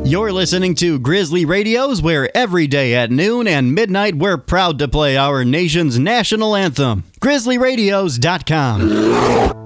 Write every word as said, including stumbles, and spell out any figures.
You're listening to Grizzly Radios, where every day at noon and midnight we're proud to play our nation's national anthem. grizzly radios dot com.